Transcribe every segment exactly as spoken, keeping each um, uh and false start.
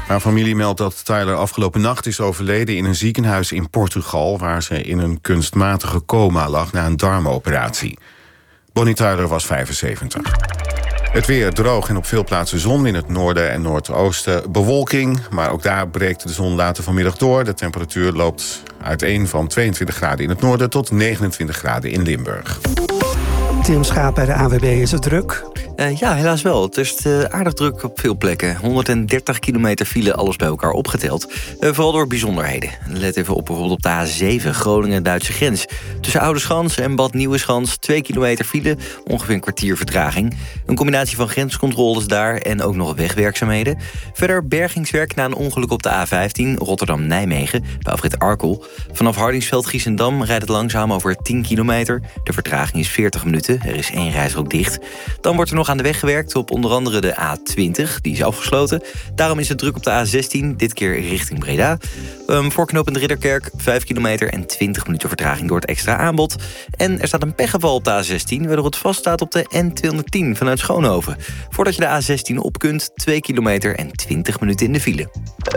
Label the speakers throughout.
Speaker 1: Haar familie meldt dat Tyler afgelopen nacht is overleden in een ziekenhuis in Portugal, waar ze in een kunstmatige coma lag na een darmoperatie. Bonnie Tyler was vijfenzeventig. Het weer droog en op veel plaatsen zon. In het noorden en noordoosten bewolking. Maar ook daar breekt de zon later vanmiddag door. De temperatuur loopt uiteen van tweeëntwintig graden in het noorden tot negenentwintig graden in Limburg.
Speaker 2: Tim Schaap bij de A W B, is het druk?
Speaker 3: Uh, ja, helaas wel. Het is uh, aardig druk op veel plekken. honderddertig kilometer file, alles bij elkaar opgeteld. Uh, vooral door bijzonderheden. Let even op bijvoorbeeld op de A zeven, Groningen-Duitse grens. Tussen Oudeschans en Bad Nieuweschans, twee kilometer file, ongeveer een kwartier vertraging. Een combinatie van grenscontroles daar en ook nog wegwerkzaamheden. Verder bergingswerk na een ongeluk op de A vijftien, Rotterdam-Nijmegen, bij afrit Arkel. Vanaf Hardingsveld-Giessendam rijdt het langzaam over tien kilometer. De vertraging is veertig minuten, er is één reisrook dicht. Dan wordt er nog aan de weg gewerkt op onder andere de A twintig, die is afgesloten. Daarom is het druk op de A zestien, dit keer richting Breda. Um, voor knooppunt Ridderkerk, vijf kilometer en twintig minuten vertraging door het extra aanbod. En er staat een pechgeval op de A zestien, waardoor het vaststaat op de N tweehonderdtien vanuit Schoonhoven. Voordat je de A zestien op kunt, twee kilometer en twintig minuten in de file.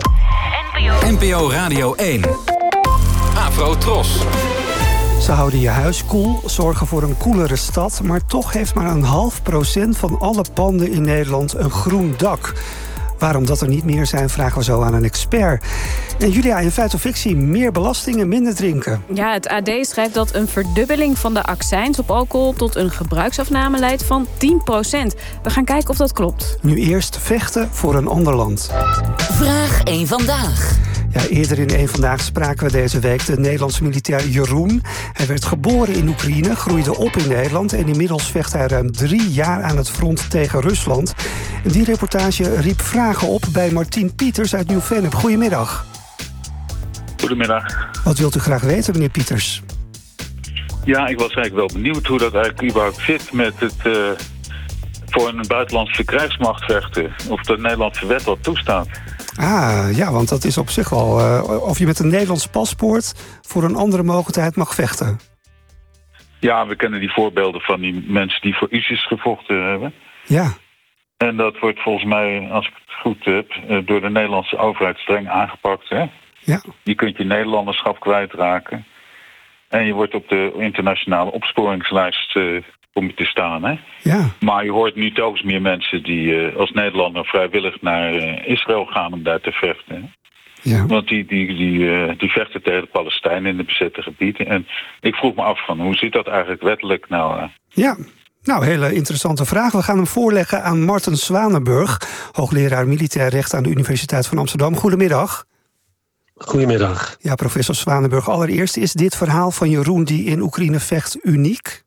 Speaker 4: N P O Radio één. Afro Tros.
Speaker 2: Ze houden je huis koel, zorgen voor een koelere stad, maar toch heeft maar een half procent van alle panden in Nederland een groen dak. Waarom dat er niet meer zijn, vragen we zo aan een expert. En Julia, in Feit of Fictie, meer belasting en minder drinken.
Speaker 5: Ja, het A D schrijft dat een verdubbeling van de accijns op alcohol tot een gebruiksafname leidt van tien procent. We gaan kijken of dat klopt.
Speaker 2: Nu eerst vechten voor een ander land.
Speaker 6: Vraag één vandaag.
Speaker 2: Ja, eerder in één Vandaag spraken we deze week de Nederlandse militair Jeroen. Hij werd geboren in Oekraïne, groeide op in Nederland en inmiddels vecht hij ruim drie jaar aan het front tegen Rusland. En die reportage riep vragen op bij Martien Pieters uit Nieuw-Vennep. Goedemiddag.
Speaker 7: Goedemiddag.
Speaker 2: Wat wilt u graag weten, meneer Pieters?
Speaker 7: Ja, ik was eigenlijk wel benieuwd hoe dat eigenlijk überhaupt zit met het uh, voor een buitenlandse krijgsmacht vechten. Of de Nederlandse wet dat toestaat.
Speaker 2: Ah, ja, want dat is op zich wel... Uh, of je met een Nederlands paspoort voor een andere mogelijkheid mag vechten.
Speaker 7: Ja, we kennen die voorbeelden van die mensen die voor ISIS gevochten hebben.
Speaker 2: Ja.
Speaker 7: En dat wordt volgens mij, als ik het goed heb, door de Nederlandse overheid streng aangepakt. Hè?
Speaker 2: Ja.
Speaker 7: Je kunt je Nederlanderschap kwijtraken. En je wordt op de internationale opsporingslijst uh, kom je te staan. Hè?
Speaker 2: Ja.
Speaker 7: Maar je hoort nu telkens meer mensen die uh, als Nederlander vrijwillig naar uh, Israël gaan om daar te vechten. Hè?
Speaker 2: Ja.
Speaker 7: Want die, die, die, uh, die vechten tegen de Palestijnen in de bezette gebieden. En ik vroeg me af van hoe zit dat eigenlijk wettelijk nou? Uh?
Speaker 2: Ja. Nou, hele interessante vraag. We gaan hem voorleggen aan Marten Zwanenburg, hoogleraar militair recht aan de Universiteit van Amsterdam. Goedemiddag.
Speaker 8: Goedemiddag.
Speaker 2: Ja, professor Zwanenburg. Allereerst, is dit verhaal van Jeroen die in Oekraïne vecht uniek?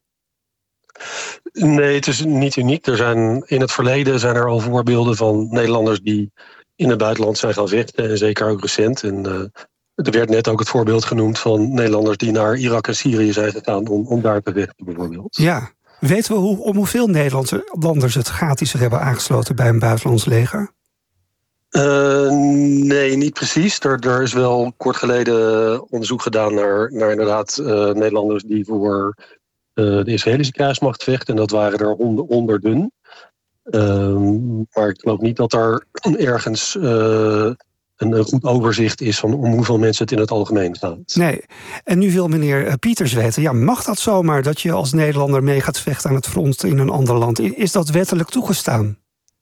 Speaker 8: Nee, het is niet uniek. Er zijn, in het verleden zijn er al voorbeelden van Nederlanders die in het buitenland zijn gaan vechten. En zeker ook recent. En, uh, er werd net ook het voorbeeld genoemd van Nederlanders die naar Irak en Syrië zijn gegaan om, om daar te vechten bijvoorbeeld.
Speaker 2: Ja. Weten we hoe, om hoeveel Nederlanders het gaat die zich hebben aangesloten bij een buitenlands leger?
Speaker 8: Uh, nee, niet precies. Er, er is wel kort geleden onderzoek gedaan naar, naar inderdaad uh, Nederlanders die voor uh, de Israëlische krijgsmacht vechten. En dat waren er hond, honderden. Uh, maar ik geloof niet dat er ergens uh, een, een goed overzicht is van om hoeveel mensen het in het algemeen gaat.
Speaker 2: Nee. En nu wil meneer Pieters weten, ja, mag dat zomaar dat je als Nederlander mee gaat vechten aan het front in een ander land? Is dat wettelijk toegestaan?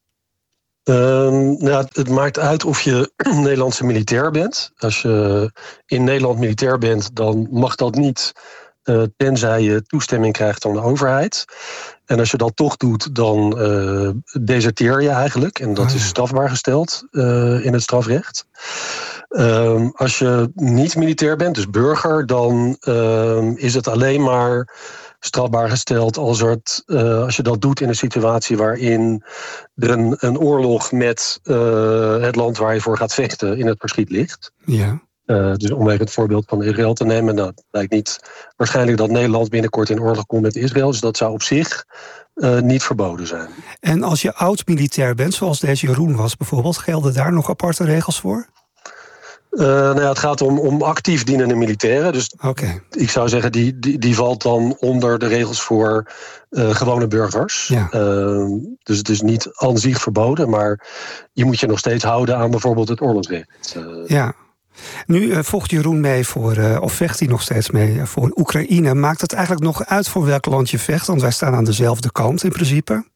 Speaker 8: Um, nou, het maakt uit of je Nederlandse militair bent. Als je in Nederland militair bent, dan mag dat niet, uh, tenzij je toestemming krijgt van de overheid. En als je dat toch doet, dan uh, deserteer je eigenlijk. En dat
Speaker 2: ah, ja.
Speaker 8: is strafbaar gesteld uh, in het strafrecht. Um, als je niet militair bent, dus burger, dan uh, is het alleen maar strafbaar gesteld als, het, uh, als je dat doet in een situatie waarin er een, een oorlog met uh, het land waar je voor gaat vechten in het verschiet ligt.
Speaker 2: Ja.
Speaker 8: Uh, dus om even het voorbeeld van Israël te nemen, nou, het lijkt niet waarschijnlijk dat Nederland binnenkort in oorlog komt met Israël, dus dat zou op zich uh, niet verboden zijn.
Speaker 2: En als je oud-militair bent, zoals deze Jeroen was bijvoorbeeld, gelden daar nog aparte regels voor?
Speaker 8: Uh, nou ja, het gaat om, om actief dienende militairen. Dus
Speaker 2: okay.
Speaker 8: ik zou zeggen, die, die, die valt dan onder de regels voor uh, gewone burgers.
Speaker 2: Ja.
Speaker 8: Uh, dus het is niet aan zich verboden, maar je moet je nog steeds houden aan bijvoorbeeld het oorlogsrecht. Uh,
Speaker 2: ja. Nu uh, vocht Jeroen mee voor, uh, of vecht hij nog steeds mee voor Oekraïne. Maakt het eigenlijk nog uit voor welk land je vecht? Want wij staan aan dezelfde kant in principe.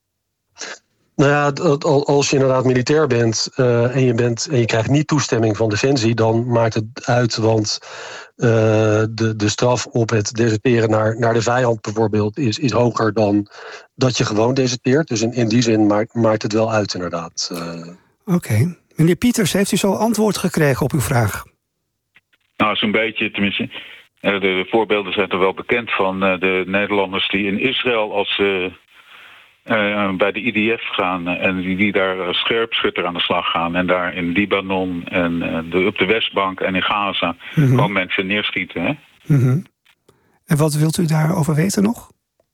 Speaker 8: Nou ja, als je inderdaad militair bent, uh, en je bent en je krijgt niet toestemming van Defensie, dan maakt het uit, want uh, de, de straf op het deserteren naar, naar de vijand bijvoorbeeld is, is hoger dan dat je gewoon deserteert. Dus in, in die zin maakt, maakt het wel uit, inderdaad. Uh.
Speaker 2: Oké. Okay. Meneer Pieters, heeft u zo antwoord gekregen op uw vraag?
Speaker 7: Nou, zo'n beetje, tenminste. De, de voorbeelden zijn er wel bekend van de Nederlanders die in Israël als uh, uh, bij de I D F gaan en die, die daar scherpschutter aan de slag gaan. En daar in Libanon en uh, de, op de Westbank en in Gaza mm-hmm. gewoon mensen neerschieten. Hè?
Speaker 2: Mm-hmm. En wat wilt u daarover weten nog?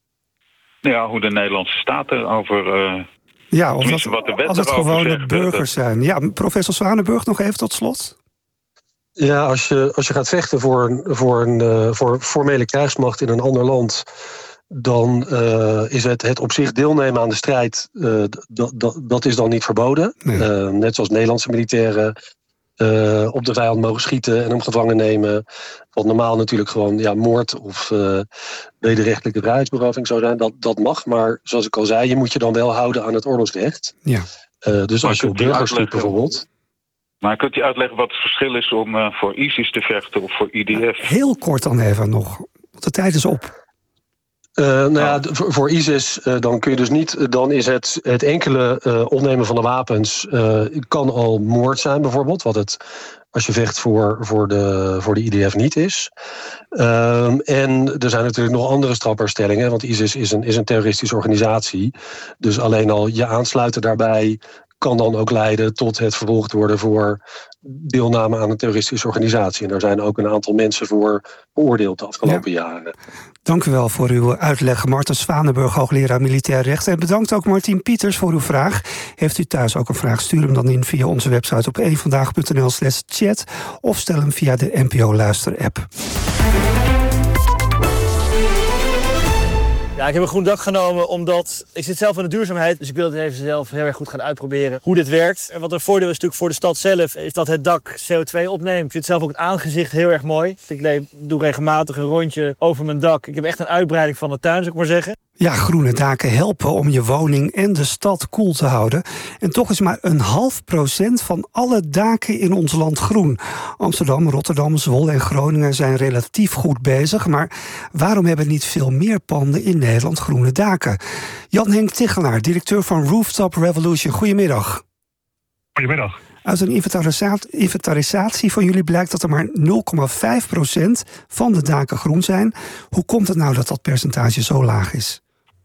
Speaker 7: Ja, hoe de Nederlandse staat erover... Uh,
Speaker 2: Ja, of dat, wat de wet als het gewone zegt, burgers zijn. Ja, professor Zwanenburg, nog even tot slot.
Speaker 8: Ja, als je, als je gaat vechten voor een, voor een uh, voor formele krijgsmacht in een ander land, dan uh, is het, het op zich deelnemen aan de strijd, uh, dat, dat, dat is dan niet verboden. Nee. Uh, net zoals Nederlandse militairen uh, op de vijand mogen schieten en hem gevangen nemen. Wat normaal natuurlijk gewoon ja, moord of uh, wederrechtelijke vrijheidsberoving zou zijn. Dat, dat mag, maar zoals ik al zei, je moet je dan wel houden aan het oorlogsrecht.
Speaker 2: Ja.
Speaker 8: Uh, dus als je op burgers schiet bijvoorbeeld.
Speaker 7: Maar kunt u uitleggen wat het verschil is om uh, voor ISIS te vechten of voor I D F? Ja,
Speaker 2: heel kort dan even nog, want de tijd is op.
Speaker 8: Uh, nou ja, voor, voor ISIS uh, dan kun je dus niet, dan is het, het enkele uh, opnemen van de wapens uh, kan al moord zijn bijvoorbeeld, wat het als je vecht voor, voor, de, voor de I D F niet is. Um, en er zijn natuurlijk nog andere strafbaarstellingen, want ISIS is een, is een terroristische organisatie. Dus alleen al je aansluiten daarbij kan dan ook leiden tot het vervolgd worden voor deelname aan een terroristische organisatie. En daar zijn ook een aantal mensen voor beoordeeld de afgelopen ja. jaren.
Speaker 2: Dank u wel voor uw uitleg, Marten Zwanenburg, hoogleraar militair recht. En bedankt ook Martien Pieters voor uw vraag. Heeft u thuis ook een vraag, stuur hem dan in via onze website op eenvandaag punt n l slash chat of stel hem via de N P O Luister-app.
Speaker 9: Ja, ik heb een groen dak genomen omdat ik zit zelf in de duurzaamheid. Dus ik wil het even zelf heel erg goed gaan uitproberen hoe dit werkt. En wat een voordeel is natuurlijk voor de stad zelf, is dat het dak C O twee opneemt. Ik vind zelf ook het aangezicht heel erg mooi. Ik doe regelmatig een rondje over mijn dak. Ik heb echt een uitbreiding van de tuin, zou ik maar zeggen.
Speaker 2: Ja, groene daken helpen om je woning en de stad koel te houden. En toch is maar een half procent van alle daken in ons land groen. Amsterdam, Rotterdam, Zwolle en Groningen zijn relatief goed bezig. Maar waarom hebben niet veel meer panden in Nederland groene daken? Jan-Henk Tichelaar, directeur van Rooftop Revolution. Goedemiddag.
Speaker 10: Goedemiddag.
Speaker 2: Uit een inventarisatie van jullie blijkt dat er maar nul komma vijf procent van de daken groen zijn. Hoe komt het nou dat dat percentage zo laag is?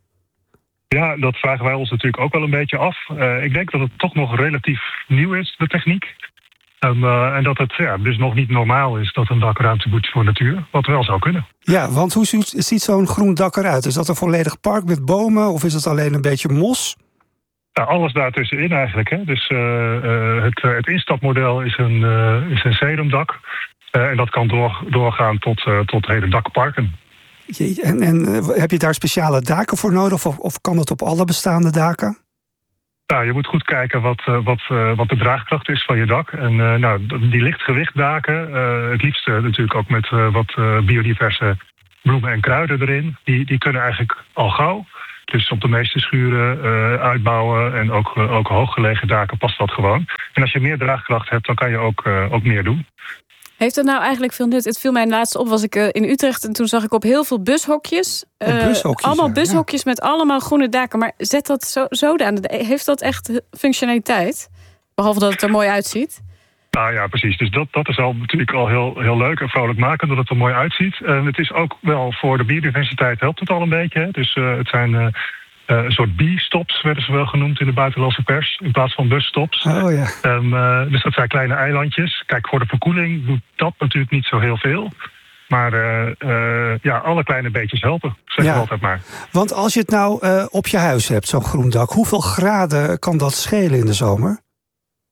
Speaker 10: Ja, dat vragen wij ons natuurlijk ook wel een beetje af. Uh, ik denk dat het toch nog relatief nieuw is, de techniek. Um, uh, en dat het ja, dus nog niet normaal is dat een dak ruimte boet voor natuur. Wat wel zou kunnen.
Speaker 2: Ja, want hoe ziet zo'n groen dak eruit? Is dat een volledig park met bomen of is het alleen een beetje mos?
Speaker 10: Nou, alles daartussenin eigenlijk. Hè. Dus uh, uh, het, uh, het instapmodel is een, uh, is een sedumdak. Uh, en dat kan door, doorgaan tot, uh, tot hele dakparken.
Speaker 2: En, en heb je daar speciale daken voor nodig? Of, of kan het op alle bestaande daken?
Speaker 10: Nou, je moet goed kijken wat, uh, wat, uh, wat de draagkracht is van je dak. En uh, nou, die lichtgewichtdaken, uh, het liefst uh, natuurlijk ook met uh, wat uh, biodiverse bloemen en kruiden erin. Die, die kunnen eigenlijk al gauw. Dus op de meeste schuren uh, uitbouwen en ook, uh, ook hooggelegen daken past dat gewoon. En als je meer draagkracht hebt, dan kan je ook, uh, ook meer doen.
Speaker 5: Heeft het nou eigenlijk veel nut? Het viel mij laatst op, was ik uh, in Utrecht en toen zag ik op heel veel bushokjes. Uh,
Speaker 2: oh, bushokjes
Speaker 5: allemaal
Speaker 2: ja,
Speaker 5: bushokjes
Speaker 2: ja.
Speaker 5: met allemaal groene daken. Maar zet dat zo, zo aan. Heeft dat echt functionaliteit? Behalve dat het er mooi uitziet.
Speaker 10: Nou ja, precies. Dus dat, dat is al natuurlijk al heel, heel leuk en vrolijk maken, dat het er mooi uitziet. En het is ook wel voor de biodiversiteit helpt het al een beetje. Hè? Dus uh, het zijn uh, uh, een soort bee-stops, werden ze wel genoemd in de buitenlandse pers, in plaats van busstops.
Speaker 2: Oh ja.
Speaker 10: Um, uh, dus dat zijn kleine eilandjes. Kijk, voor de verkoeling doet dat natuurlijk niet zo heel veel. Maar uh, uh, ja, alle kleine beetjes helpen, zeg
Speaker 2: ja.
Speaker 10: ik altijd maar.
Speaker 2: Want als je het nou uh, op je huis hebt, zo'n groen dak, hoeveel graden kan dat schelen in de zomer?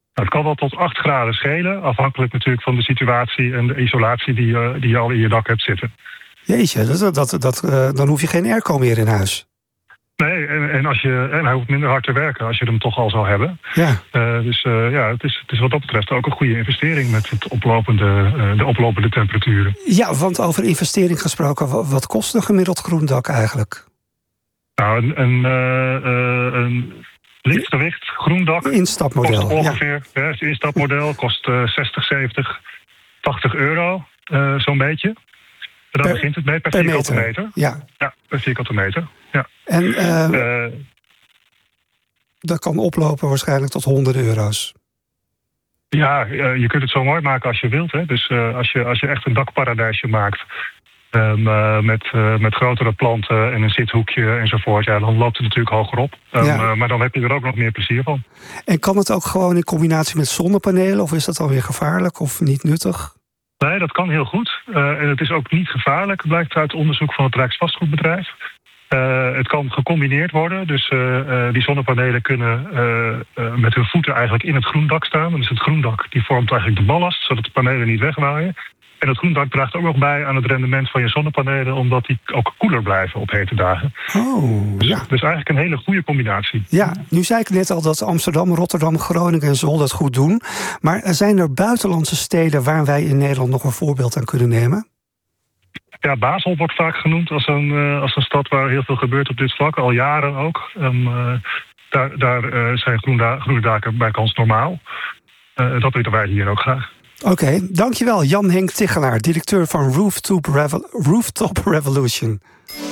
Speaker 10: Het kan wel tot acht graden schelen, afhankelijk natuurlijk van de situatie en de isolatie die, uh, die je al in je dak hebt zitten.
Speaker 2: Jeetje, dat, dat, dat, uh, dan hoef je geen airco meer in huis.
Speaker 10: Nee, en, en, als je, en hij hoeft minder hard te werken als je hem toch al zou hebben.
Speaker 2: Ja.
Speaker 10: Uh, dus uh, ja, het is, het is wat dat betreft ook een goede investering met het oplopende, uh, de oplopende temperaturen.
Speaker 2: Ja, want over investering gesproken, wat kost een gemiddeld groendak eigenlijk?
Speaker 10: Nou, een, een, uh, een lichtgewicht groendak
Speaker 2: instapmodel,
Speaker 10: kost ongeveer, ja. Het instapmodel kost uh, zestig, zeventig, tachtig euro, uh, zo'n beetje. En daar per, begint het mee per, per vierkante meter. meter.
Speaker 2: Ja.
Speaker 10: ja, per vierkante meter. Ja.
Speaker 2: En uh, uh, dat kan oplopen waarschijnlijk tot honderden euro's.
Speaker 10: Ja, uh, je kunt het zo mooi maken als je wilt. Hè? Dus uh, als, je, als je echt een dakparadijsje maakt um, uh, met, uh, met grotere planten en een zithoekje enzovoort, ja, dan loopt het natuurlijk hoger op. Um, ja. uh, maar dan heb je er ook nog meer plezier van.
Speaker 2: En kan het ook gewoon in combinatie met zonnepanelen, of is dat alweer gevaarlijk of niet nuttig?
Speaker 10: Nee, dat kan heel goed. Uh, en het is ook niet gevaarlijk, blijkt uit onderzoek van het Rijksvastgoedbedrijf. Uh, het kan gecombineerd worden, dus uh, uh, die zonnepanelen kunnen uh, uh, met hun voeten eigenlijk in het groendak staan. Dan is het groendak, die vormt eigenlijk de ballast, zodat de panelen niet wegwaaien. En het groendak draagt ook nog bij aan het rendement van je zonnepanelen, omdat die ook koeler blijven op hete dagen.
Speaker 2: Oh,
Speaker 10: dus,
Speaker 2: ja.
Speaker 10: dus eigenlijk een hele goede combinatie.
Speaker 2: Ja, nu zei ik net al dat Amsterdam, Rotterdam, Groningen en Zwolle het goed doen. Maar zijn er buitenlandse steden waar wij in Nederland nog een voorbeeld aan kunnen nemen?
Speaker 10: Ja, Basel wordt vaak genoemd als een, uh, als een stad waar heel veel gebeurt op dit vlak. Al jaren ook. Um, uh, daar daar uh, zijn groene, groene daken bij kans normaal. Uh, dat weten wij hier ook graag.
Speaker 2: Oké, okay, dankjewel Jan Henk Tichelaar, directeur van Rooftop, Revo- Rooftop Revolution.